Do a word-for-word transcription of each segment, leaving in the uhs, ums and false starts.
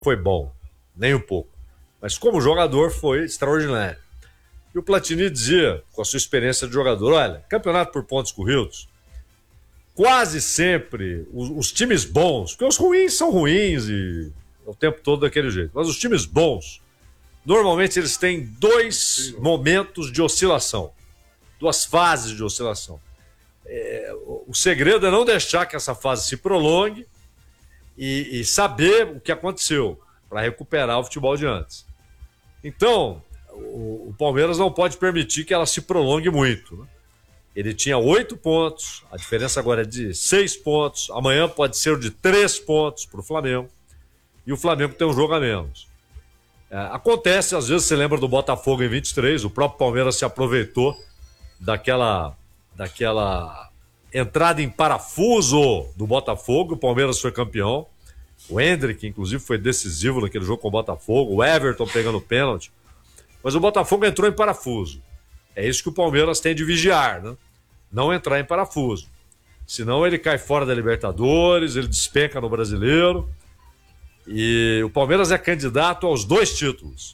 foi bom, nem um pouco. Mas como jogador foi extraordinário. E o Platini dizia, com a sua experiência de jogador, olha, campeonato por pontos corridos, quase sempre os, os times bons, porque os ruins são ruins e o tempo todo daquele jeito, mas os times bons, normalmente eles têm dois momentos de oscilação, duas fases de oscilação. É, o segredo é não deixar que essa fase se prolongue e, e saber o que aconteceu para recuperar o futebol de antes. Então, o, o Palmeiras não pode permitir que ela se prolongue muito, né? Ele tinha oito pontos, a diferença agora é de seis pontos, amanhã pode ser de três pontos para o Flamengo, e o Flamengo tem um jogo a menos. É, acontece, às vezes você lembra do Botafogo em vinte e três, o próprio Palmeiras se aproveitou daquela, daquela entrada em parafuso do Botafogo, o Palmeiras foi campeão, o Hendrick, inclusive, foi decisivo naquele jogo com o Botafogo, o Everton pegando pênalti, mas o Botafogo entrou em parafuso. É isso que o Palmeiras tem de vigiar, né? Não entrar em parafuso. Senão ele cai fora da Libertadores, ele despenca no Brasileiro. E o Palmeiras é candidato aos dois títulos.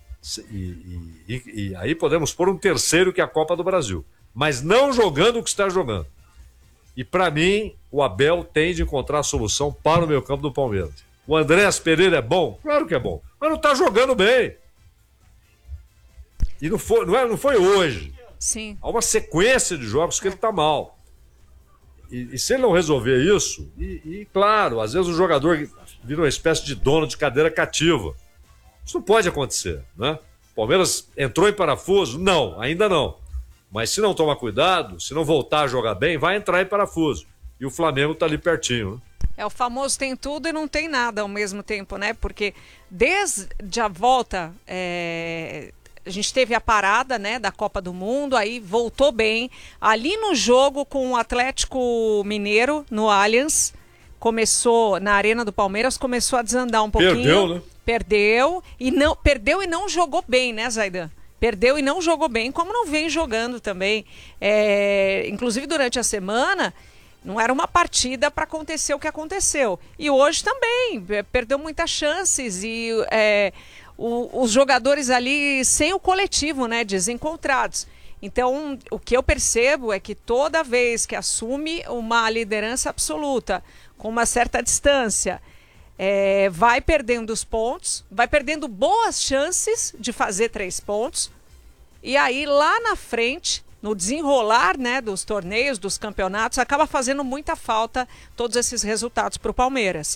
E, e, e aí podemos pôr um terceiro, que é a Copa do Brasil. Mas não jogando o que está jogando. E para mim, o Abel tem de encontrar a solução para o meio campo do Palmeiras. O Andréas Pereira é bom? Claro que é bom. Mas não está jogando bem. E não foi, não, é, não foi hoje. Sim. Há uma sequência de jogos que ele está mal. E, e se ele não resolver isso, e, e claro, às vezes o jogador vira uma espécie de dono de cadeira cativa. Isso não pode acontecer, né? O Palmeiras entrou em parafuso? Não, ainda não. Mas se não tomar cuidado, se não voltar a jogar bem, vai entrar em parafuso. E o Flamengo está ali pertinho, né? É o famoso tem tudo e não tem nada ao mesmo tempo, né? Porque desde a volta... É... A gente teve a parada, né, da Copa do Mundo, aí voltou bem. Ali no jogo com o Atlético Mineiro, no Allianz, começou, na Arena do Palmeiras, começou a desandar um pouquinho. Perdeu, né? Perdeu e não, perdeu e não jogou bem, né, Zaidan? Perdeu e não jogou bem, como não vem jogando também. É, inclusive, durante a semana, não era uma partida para acontecer o que aconteceu. E hoje também, perdeu muitas chances e... É, O, os jogadores ali sem o coletivo, né, desencontrados. Então, o que eu percebo é que toda vez que assume uma liderança absoluta, com uma certa distância, é, vai perdendo os pontos, vai perdendo boas chances de fazer três pontos, e aí lá na frente, no desenrolar, né, dos torneios, dos campeonatos, acaba fazendo muita falta todos esses resultados para o Palmeiras.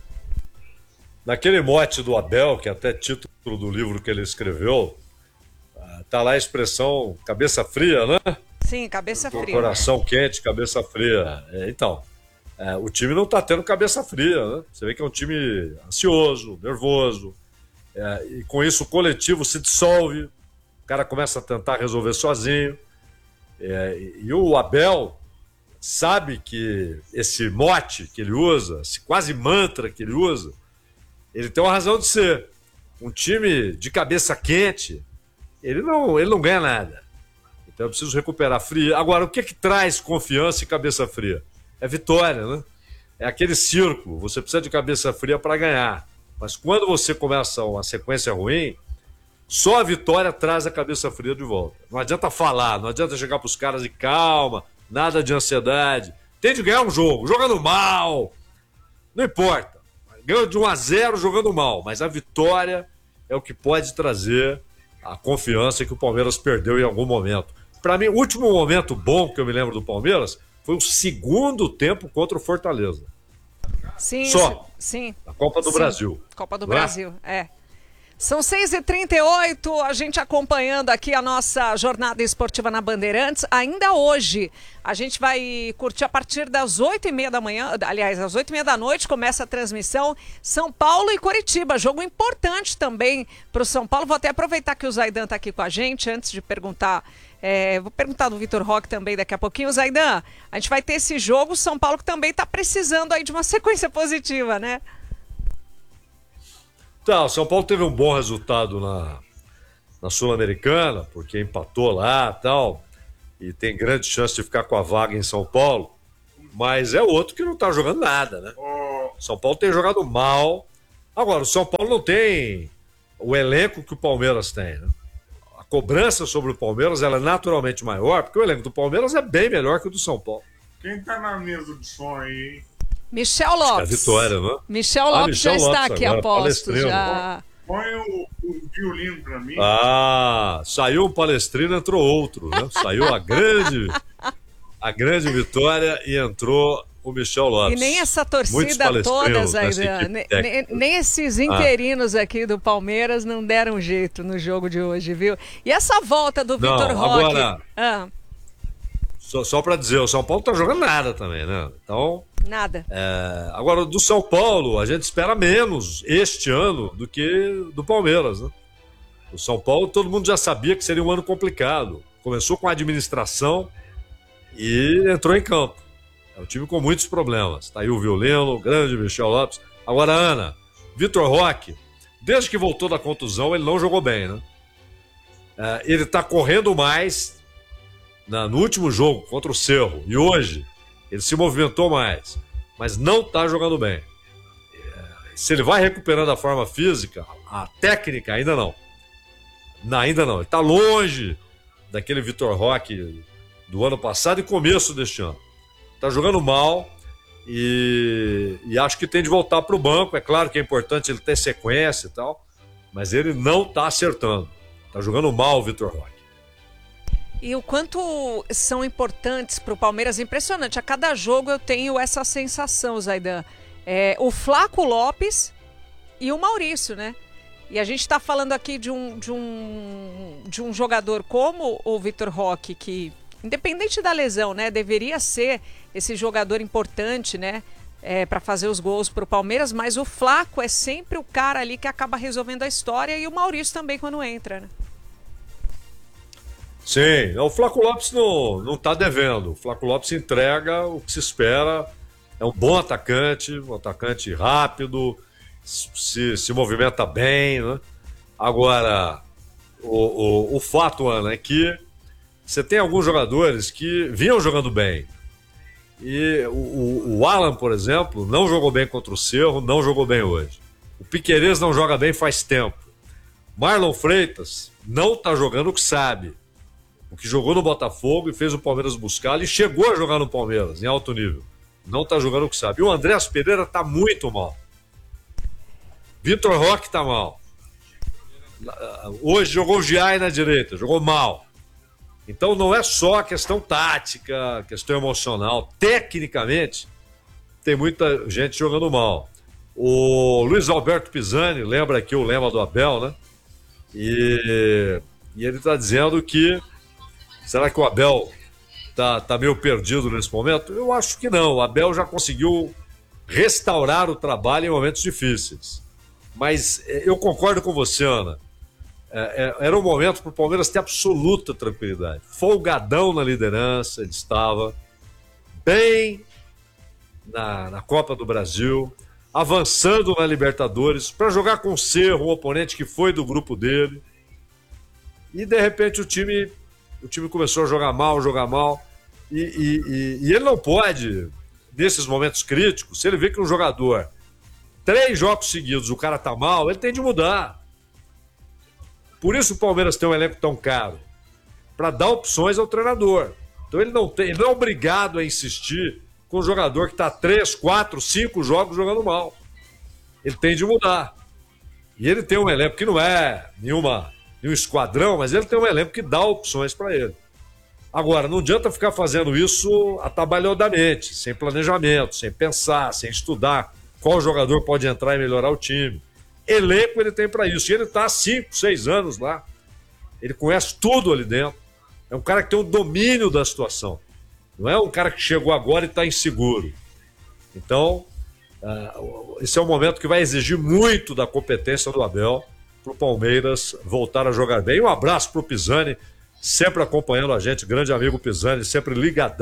Naquele mote do Abel, que é até título do livro que ele escreveu, tá lá a expressão cabeça fria, né? Sim, cabeça fria. Coração quente, cabeça fria. É, então, é, o time não tá tendo cabeça fria, né? Você vê que é um time ansioso, nervoso, é, e com isso o coletivo se dissolve, o cara começa a tentar resolver sozinho. É, e o Abel sabe que esse mote que ele usa, esse quase mantra que ele usa, ele tem uma razão de ser. Um time de cabeça quente, ele não, ele não ganha nada. Então eu preciso recuperar fria. Agora, o que é que traz confiança e cabeça fria? É vitória, né? É aquele círculo. Você precisa de cabeça fria para ganhar. Mas quando você começa uma sequência ruim, só a vitória traz a cabeça fria de volta. Não adianta falar, não adianta chegar para os caras e calma, nada de ansiedade. Tem de ganhar um jogo, jogando mal. Não importa. Ganhou de um a zero jogando mal, mas a vitória é o que pode trazer a confiança que o Palmeiras perdeu em algum momento. Para mim, o último momento bom que eu me lembro do Palmeiras foi o segundo tempo contra o Fortaleza. Sim, Só. Sim. A Copa do sim. Brasil. Copa do Não é? Brasil, é. São seis e trinta e oito, a gente acompanhando aqui a nossa jornada esportiva na Bandeirantes. Ainda hoje, a gente vai curtir a partir das oito e meia da manhã, aliás, às oito e meia da noite, começa a transmissão São Paulo e Coritiba. Jogo importante também para o São Paulo. Vou até aproveitar que o Zaidan está aqui com a gente, antes de perguntar, é, vou perguntar do Vitor Roque também daqui a pouquinho. Zaidan, a gente vai ter esse jogo, São Paulo que também está precisando aí de uma sequência positiva, né? Tá, o São Paulo teve um bom resultado na, na Sul-Americana, porque empatou lá e tal, e tem grande chance de ficar com a vaga em São Paulo, mas é outro que não tá jogando nada, né? São Paulo tem jogado mal, Agora, o São Paulo não tem o elenco que o Palmeiras tem, né? A cobrança sobre o Palmeiras ela é naturalmente maior, porque o elenco do Palmeiras é bem melhor que o do São Paulo. Quem tá na mesa de som aí, hein? Michel Lopes. É a Vitória, né? Michel Lopes ah, Michel já está Lopes aqui agora, a postos. palestrino. Já... Põe o, o violino pra mim. Ah, saiu um palestrino, entrou outro, né? Saiu a grande, a grande Vitória e entrou o Michel Lopes. E nem essa torcida toda, Zaidan, nem, nem esses interinos ah. aqui do Palmeiras não deram jeito no jogo de hoje, viu? E essa volta do Vitor Roque... Agora, ah. só, só para dizer, o São Paulo tá jogando nada também, né? Então... Nada. É, agora, do São Paulo, a gente espera menos este ano do que do Palmeiras, né? O São Paulo, todo mundo já sabia que seria um ano complicado. Começou com a administração e entrou em campo. É um time com muitos problemas. Tá aí o Violino, o grande Michel Lopes. Agora, Ana, Vitor Roque, desde que voltou da contusão, ele não jogou bem, né? É, ele tá correndo mais na, no último jogo contra o Cerro. E hoje, ele se movimentou mais, mas não tá jogando bem. É, se ele vai recuperando a forma física, a técnica ainda não. não ainda não. Ele tá longe daquele Vitor Roque do ano passado e começo deste ano. Tá jogando mal e, e acho que tem de voltar para o banco. É claro que é importante ele ter sequência e tal, mas ele não tá acertando. Tá jogando mal o Vitor Roque. E o quanto são importantes para o Palmeiras, impressionante. A cada jogo eu tenho essa sensação, Zaidan. É, o Flaco Lopes e o Maurício, né? E a gente está falando aqui de um, de, um, de um jogador como o Vitor Roque, que, independente da lesão, né, deveria ser esse jogador importante, né, é, para fazer os gols para o Palmeiras, mas o Flaco é sempre o cara ali que acaba resolvendo a história e o Maurício também quando entra, né? Sim, o Flaco Lopes não, não tá devendo. O Flaco Lopes entrega o que se espera. É um bom atacante, um atacante rápido, se, se movimenta bem, né? Agora, o, o, o fato, Ana, é que você tem alguns jogadores que vinham jogando bem. E o, o Alan, por exemplo, não jogou bem contra o Cerro, não jogou bem hoje. O Piquerez não joga bem faz tempo. Marlon Freitas não tá jogando o que sabe. O que jogou no Botafogo e fez o Palmeiras buscar, e chegou a jogar no Palmeiras, em alto nível. Não tá jogando o que sabe. E o Andrés Pereira tá muito mal. Vitor Roque tá mal. Hoje jogou o Giai na direita, jogou mal. Então não é só a questão tática, questão emocional. Tecnicamente, tem muita gente jogando mal. O Luiz Alberto Pisani, lembra aqui o lema do Abel, né? E, e ele tá dizendo que será que o Abel tá, tá meio perdido nesse momento? Eu acho que não. O Abel já conseguiu restaurar o trabalho em momentos difíceis. Mas eu concordo com você, Ana. É, é, era um momento para o Palmeiras ter absoluta tranquilidade. Folgadão na liderança, ele estava bem na, na Copa do Brasil, avançando na Libertadores, para jogar com o Cerro, um oponente que foi do grupo dele. E, de repente, o time... O time começou a jogar mal, jogar mal, e, e, e, e ele não pode, nesses momentos críticos, se ele vê que um jogador, três jogos seguidos, o cara tá mal, ele tem de mudar. Por isso o Palmeiras tem um elenco tão caro, para dar opções ao treinador. Então ele não, tem, ele não é obrigado a insistir com um jogador que tá três, quatro, cinco jogos jogando mal. Ele tem de mudar. E ele tem um elenco que não é nenhuma... um esquadrão, mas ele tem um elenco que dá opções para ele. Agora, não adianta ficar fazendo isso atabalhadamente, sem planejamento, sem pensar, sem estudar qual jogador pode entrar e melhorar o time. Elenco ele tem para isso. E ele está há cinco, seis anos lá. Ele conhece tudo ali dentro. É um cara que tem um domínio da situação. Não é um cara que chegou agora e está inseguro. Então, uh, esse é um momento que vai exigir muito da competência do Abel para o Palmeiras voltar a jogar bem. Um abraço para o Pisani, sempre acompanhando a gente, grande amigo Pisani, sempre ligadão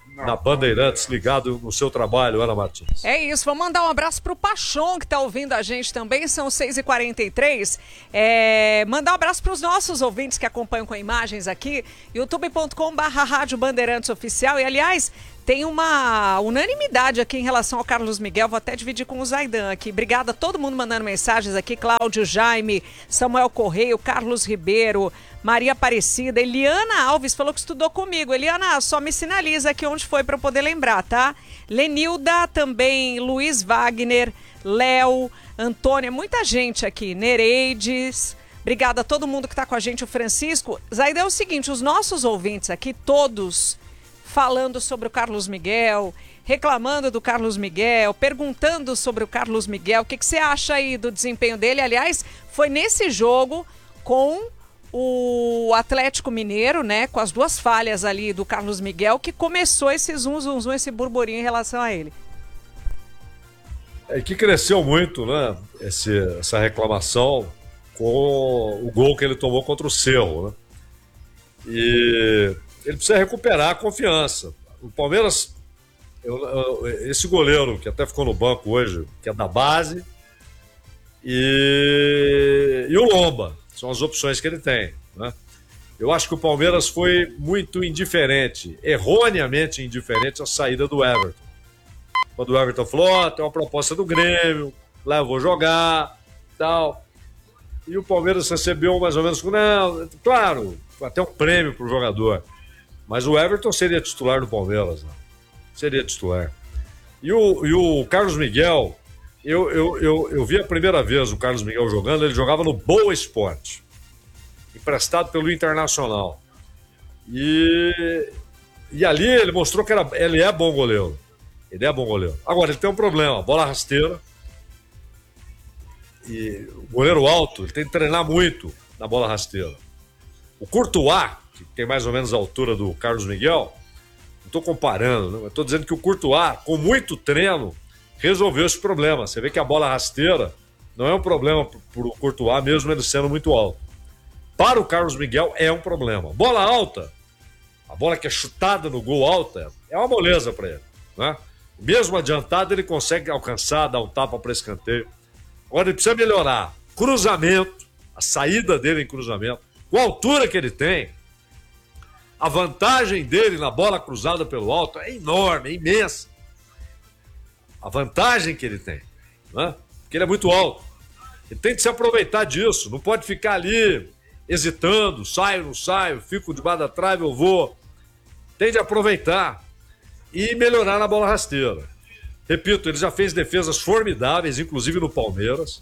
na Bandeirantes, ligado no seu trabalho, Ana Martins. É isso, vou mandar um abraço pro Pachon, que tá ouvindo a gente também, são seis e quarenta e três. É, mandar um abraço pros nossos ouvintes que acompanham com imagens aqui, youtube ponto com barra Rádio Bandeirantes Oficial. E, aliás, tem uma unanimidade aqui em relação ao Carlos Miguel, vou até dividir com o Zaidan aqui. Obrigada a todo mundo mandando mensagens aqui, Cláudio Jaime, Samuel Correio, Carlos Ribeiro, Maria Aparecida, Eliana Alves falou que estudou comigo. Eliana, só me sinaliza aqui onde foi para eu poder lembrar, tá? Lenilda também, Luiz Wagner, Léo, Antônia, muita gente aqui, Nereides. Obrigada a todo mundo que está com a gente, o Francisco. Zaidan, é o seguinte, os nossos ouvintes aqui, todos falando sobre o Carlos Miguel, reclamando do Carlos Miguel, perguntando sobre o Carlos Miguel. O que, que você acha aí do desempenho dele? Aliás, foi nesse jogo com o Atlético Mineiro, né, com as duas falhas ali do Carlos Miguel, que começou esse zum, zum, zum, esse burburinho em relação a ele. É que cresceu muito, né, esse, essa reclamação com o gol que ele tomou contra o Cerro, né? E ele precisa recuperar a confiança. O Palmeiras, eu, eu, esse goleiro que até ficou no banco hoje, que é da base, e, e o Lomba, são as opções que ele tem, né? Eu acho que o Palmeiras foi muito indiferente, erroneamente indiferente à saída do Everton. Quando o Everton falou, oh, tem uma proposta do Grêmio, lá eu vou jogar, tal. E o Palmeiras recebeu mais ou menos, não, claro, até um prêmio para o jogador. Mas o Everton seria titular do Palmeiras, né? Seria titular. E o, e o Carlos Miguel, eu, eu, eu, eu vi a primeira vez o Carlos Miguel jogando, ele jogava no Boa Esporte, emprestado pelo Internacional. E, e ali ele mostrou que era, ele é bom goleiro. Ele é bom goleiro. Agora, ele tem um problema, bola rasteira. E o goleiro alto, ele tem que treinar muito na bola rasteira. O Courtois, que tem mais ou menos a altura do Carlos Miguel, não estou comparando, estou dizendo que o Courtois, com muito treino, resolveu esse problema. Você vê que a bola rasteira não é um problema para o Courtois, mesmo ele sendo muito alto. Para o Carlos Miguel é um problema. Bola alta, a bola que é chutada no gol alta, é uma moleza para ele, né? Mesmo adiantado, ele consegue alcançar, dar um tapa para escanteio. Agora ele precisa melhorar cruzamento, a saída dele em cruzamento, com a altura que ele tem. A vantagem dele na bola cruzada pelo alto é enorme, é imensa. A vantagem que ele tem, né? Porque ele é muito alto. Ele tem que se aproveitar disso, não pode ficar ali hesitando, saio, não saio, fico debaixo da trave, eu vou. Tem de aproveitar e melhorar na bola rasteira. Repito, ele já fez defesas formidáveis, inclusive no Palmeiras,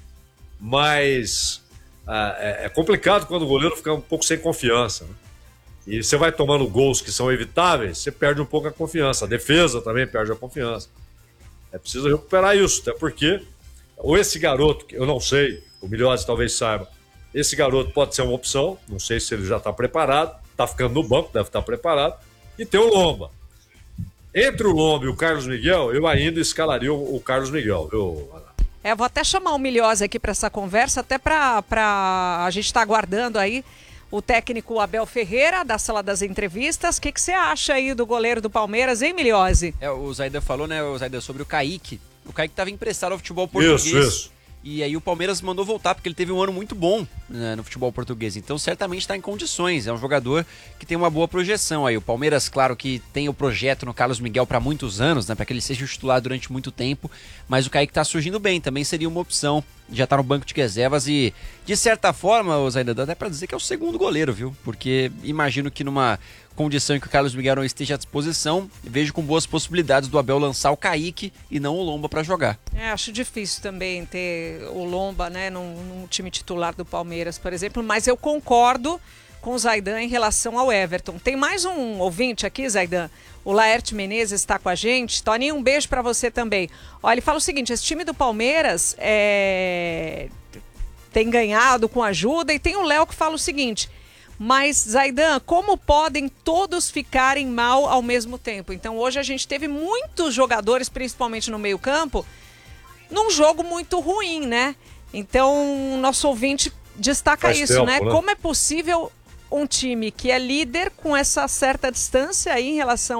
mas ah, é, é complicado quando o goleiro fica um pouco sem confiança, né? E você vai tomando gols que são evitáveis, você perde um pouco a confiança. A defesa também perde a confiança. É preciso recuperar isso, até porque ou esse garoto, eu não sei, o Milhozzi talvez saiba, esse garoto pode ser uma opção, não sei se ele já está preparado, está ficando no banco, deve estar preparado, e tem o Lomba. Entre o Lomba e o Carlos Miguel, eu ainda escalaria o Carlos Miguel, viu, Ana? É, vou até chamar o Milhozzi aqui para essa conversa, até para a gente estar tá aguardando aí o técnico Abel Ferreira, da sala das entrevistas. O que, que você acha aí do goleiro do Palmeiras, hein, Milhozzi? É, o Zaidan falou, né, o Zaidan, sobre o Kaique. O Kaique estava emprestado ao futebol português. Isso, isso. E aí o Palmeiras mandou voltar, porque ele teve um ano muito bom, né, no futebol português. Então certamente está em condições, é um jogador que tem uma boa projeção aí. O Palmeiras, claro que tem o projeto no Carlos Miguel para muitos anos, né, para que ele seja o titular durante muito tempo, mas o Kaique está surgindo bem, também seria uma opção. Já está no banco de reservas e, de certa forma, ainda dá até para dizer que é o segundo goleiro, viu? Porque imagino que numa condição em que o Carlos Miguel não esteja à disposição, vejo com boas possibilidades do Abel lançar o Kaique e não o Lomba para jogar. É, acho difícil também ter o Lomba, né, num, num time titular do Palmeiras, por exemplo, mas eu concordo com o Zaidan em relação ao Everton. Tem mais um ouvinte aqui, Zaidan, o Laerte Menezes está com a gente. Toninho, um beijo para você também. Olha, ele fala o seguinte, esse time do Palmeiras é... tem ganhado com ajuda, e tem o Léo que fala o seguinte, mas, Zaidan, como podem todos ficarem mal ao mesmo tempo? Então, hoje a gente teve muitos jogadores, principalmente no meio-campo, num jogo muito ruim, né? Então, nosso ouvinte destaca Faz isso, tempo, né? né? Como é possível um time que é líder com essa certa distância aí em relação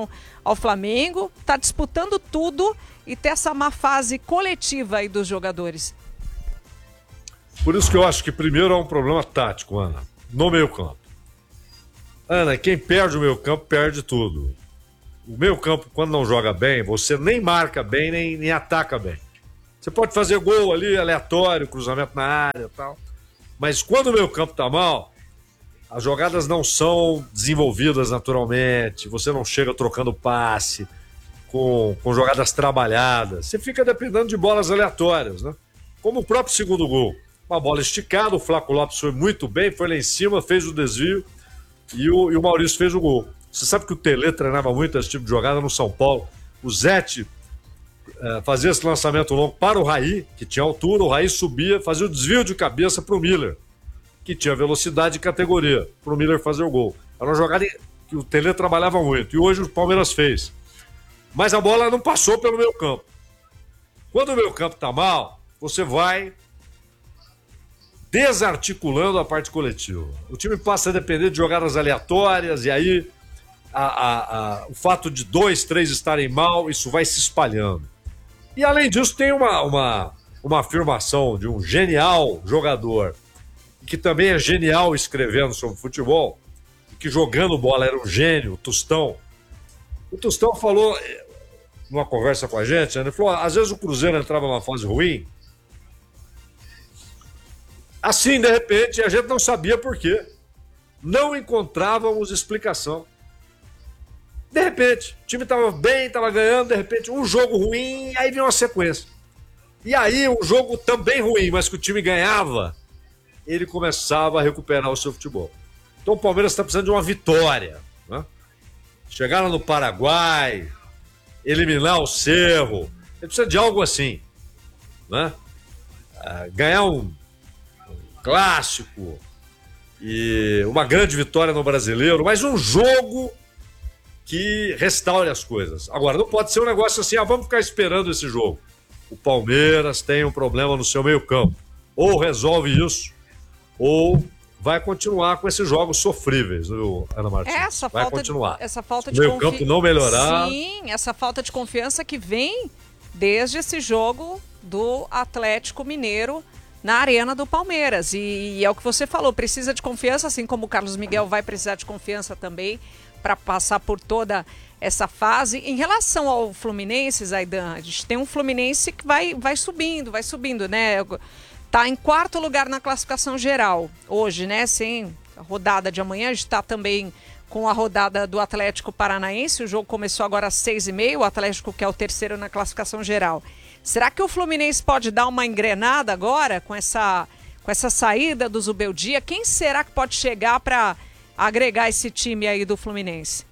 ao Flamengo, está disputando tudo e ter essa má fase coletiva aí dos jogadores? Por isso que eu acho que primeiro é um problema tático, Ana, no meio campo. Ana, quem perde o meio campo perde tudo. O meio campo, quando não joga bem, você nem marca bem, nem, nem ataca bem. Você pode fazer gol ali, aleatório, cruzamento na área e tal. Mas quando o meio campo tá mal, as jogadas não são desenvolvidas naturalmente, você não chega trocando passe, com, com jogadas trabalhadas. Você fica dependendo de bolas aleatórias, né? Como o próprio segundo gol. Uma bola esticada, o Flaco Lopes foi muito bem, foi lá em cima, fez o desvio e o, e o Maurício fez o gol. Você sabe que o Tele treinava muito esse tipo de jogada no São Paulo. O Zete uh, fazia esse lançamento longo para o Raí, que tinha altura, o Raí subia, fazia o desvio de cabeça para o Miller, que tinha velocidade e categoria, para o Miller fazer o gol. Era uma jogada que o Tele trabalhava muito, e hoje o Palmeiras fez. Mas a bola não passou pelo meio campo. Quando o meio campo está mal, você vai desarticulando a parte coletiva. O time passa a depender de jogadas aleatórias, e aí a, a, a, o fato de dois, três estarem mal, isso vai se espalhando. E além disso, tem uma, uma, uma afirmação de um genial jogador, que também é genial escrevendo sobre futebol, que jogando bola era um gênio, o Tostão. O Tostão falou, numa conversa com a gente, ele falou, às vezes o Cruzeiro entrava numa fase ruim, assim, de repente, a gente não sabia por quê. Não encontrávamos explicação. De repente, o time estava bem, estava ganhando, de repente, um jogo ruim, aí vinha uma sequência. E aí, um jogo também ruim, mas que o time ganhava, ele começava a recuperar o seu futebol. Então o Palmeiras está precisando de uma vitória, né? Chegar no Paraguai, eliminar o Cerro, ele precisa de algo assim, né? Ah, ganhar um clássico e uma grande vitória no Brasileiro, mas um jogo que restaure as coisas. Agora, não pode ser um negócio assim, ah, vamos ficar esperando esse jogo. O Palmeiras tem um problema no seu meio campo. Ou resolve isso, ou vai continuar com esses jogos sofríveis, viu, Ana Martins? Essa vai falta continuar. De, essa falta o de meio confi... campo não melhorar. Sim, essa falta de confiança que vem desde esse jogo do Atlético Mineiro na arena do Palmeiras. E, e é o que você falou, precisa de confiança, assim como o Carlos Miguel vai precisar de confiança também para passar por toda essa fase. Em relação ao Fluminense, Zaidan, a gente tem um Fluminense que vai, vai subindo, vai subindo, né? Tá em quarto lugar na classificação geral hoje, né? Sem a rodada de amanhã, a gente está também com a rodada do Atlético Paranaense. O jogo começou agora às seis e meia, o Atlético que é o terceiro na classificação geral. Será que o Fluminense pode dar uma engrenada agora com essa, com essa saída do Zubeldia? Quem será que pode chegar para agregar esse time aí do Fluminense?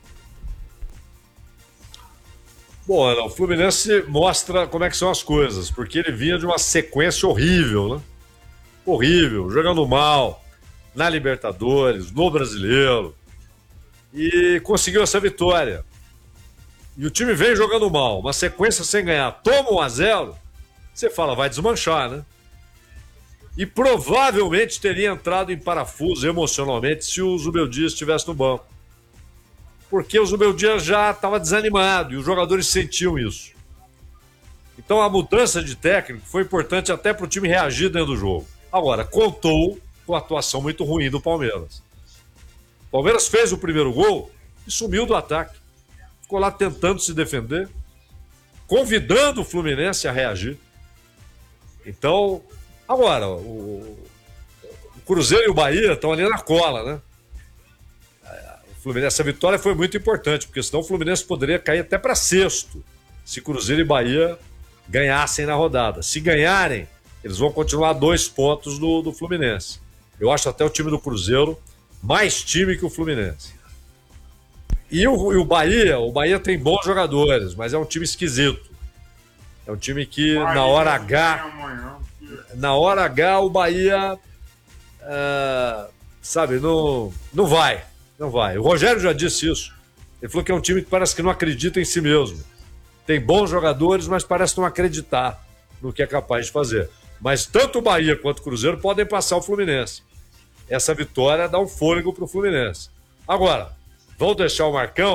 Bom, Ana, o Fluminense mostra como é que são as coisas, porque ele vinha de uma sequência horrível, né? Horrível, jogando mal na Libertadores, no Brasileiro, e conseguiu essa vitória. E o time vem jogando mal, uma sequência sem ganhar, toma um a zero, você fala, vai desmanchar, né? E provavelmente teria entrado em parafuso emocionalmente se o Zubeldia estivesse no banco. Porque o Zubeldia já estava desanimado e os jogadores sentiam isso. Então a mudança de técnico foi importante até para o time reagir dentro do jogo. Agora, contou com a atuação muito ruim do Palmeiras. O Palmeiras fez o primeiro gol e sumiu do ataque. Ficou lá tentando se defender, convidando o Fluminense a reagir. Então, agora, o, o Cruzeiro e o Bahia estão ali na cola, né? O Fluminense, essa vitória foi muito importante, porque senão o Fluminense poderia cair até para sexto, se Cruzeiro e Bahia ganhassem na rodada. Se ganharem, eles vão continuar a dois pontos do, do Fluminense. Eu acho até o time do Cruzeiro mais time que o Fluminense. E o, e o Bahia, o Bahia tem bons jogadores, mas é um time esquisito. É um time que Bahia, na hora H, na hora H o Bahia, uh, sabe, não, não vai, não vai. O Rogério já disse isso. Ele falou que é um time que parece que não acredita em si mesmo. Tem bons jogadores, mas parece não acreditar no que é capaz de fazer. Mas tanto o Bahia quanto o Cruzeiro podem passar o Fluminense. Essa vitória dá um fôlego para o Fluminense. Agora, vão deixar o Marcão?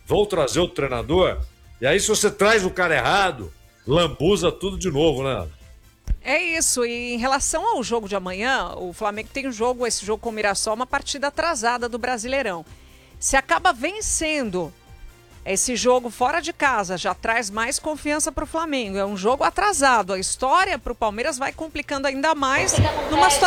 vão trazer o treinador. E aí, se você traz o cara errado, lambuza tudo de novo, né? É isso, e em relação ao jogo de amanhã, o Flamengo tem um jogo, esse jogo com o Mirassol, uma partida atrasada do Brasileirão. Se acaba vencendo esse jogo fora de casa, já traz mais confiança para o Flamengo. É um jogo atrasado. A história para o Palmeiras vai complicando ainda mais numa situação